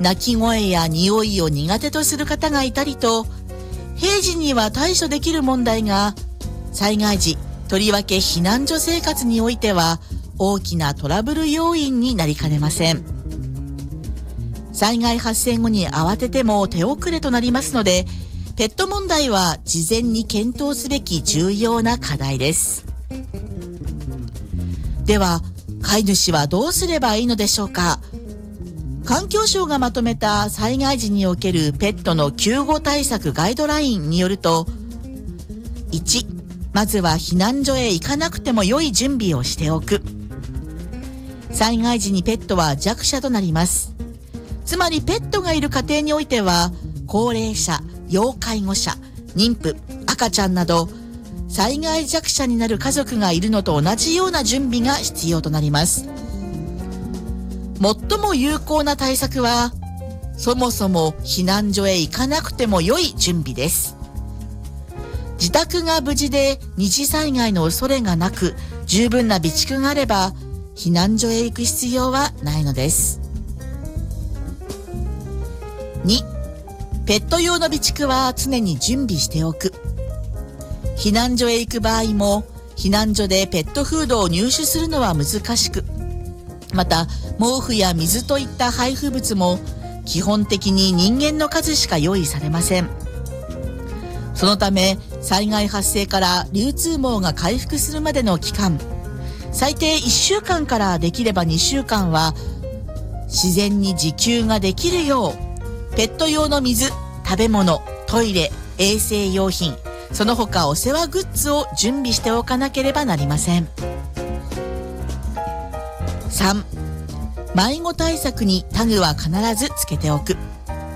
鳴き声や匂いを苦手とする方がいたりと、平時には対処できる問題が、災害時、とりわけ避難所生活においては、大きなトラブル要因になりかねません。災害発生後に慌てても手遅れとなりますので、ペット問題は事前に検討すべき重要な課題です。では、飼い主はどうすればいいのでしょうか。環境省がまとめた災害時におけるペットの救護対策ガイドラインによると、1、まずは避難所へ行かなくても良い準備をしておく。災害時にペットは弱者となります。つまりペットがいる家庭においては、高齢者、要介護者、妊婦、赤ちゃんなど、災害弱者になる家族がいるのと同じような準備が必要となります。最も有効な対策は、そもそも避難所へ行かなくても良い準備です。自宅が無事で二次災害の恐れがなく、十分な備蓄があれば、避難所へ行く必要はないのです。2、ペット用の備蓄は常に準備しておく。避難所へ行く場合も、避難所でペットフードを入手するのは難しく、また毛布や水といった配布物も基本的に人間の数しか用意されません。そのため災害発生から流通網が回復するまでの期間、最低1週間からできれば2週間は自然に自給ができるよう、ペット用の水、食べ物、トイレ、衛生用品、その他お世話グッズを準備しておかなければなりません。3、迷子対策にタグは必ずつけておく。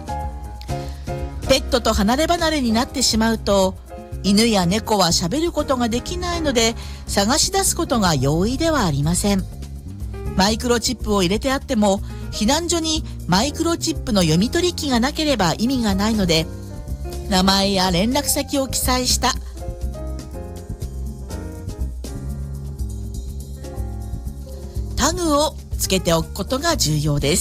ペットと離れ離れになってしまうと、犬や猫は喋ることができないので、探し出すことが容易ではありません。マイクロチップを入れてあっても、避難所にマイクロチップの読み取り機がなければ意味がないので、名前や連絡先を記載したタグをつけておくことが重要です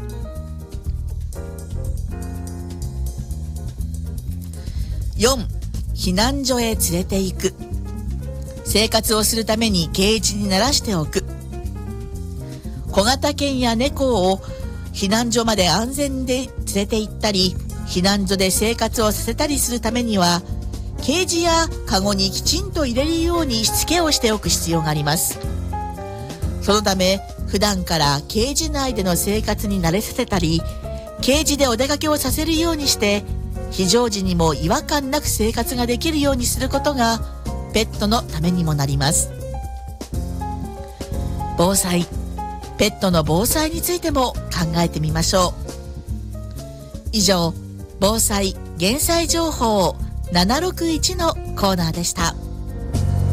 。4、避難所へ連れて行く。生活をするためにケージに慣らしておく。小型犬や猫を避難所まで安全で連れて行ったり、避難所で生活をさせたりするためには、ケージやカゴにきちんと入れるようにしつけをしておく必要があります。そのため、普段からケージ内での生活に慣れさせたり、ケージでお出かけをさせるようにして、非常時にも違和感なく生活ができるようにすることが、ペットのためにもなります。防災、ペットの防災についても考えてみましょう。以上、防災・減災情報761のコーナーでした。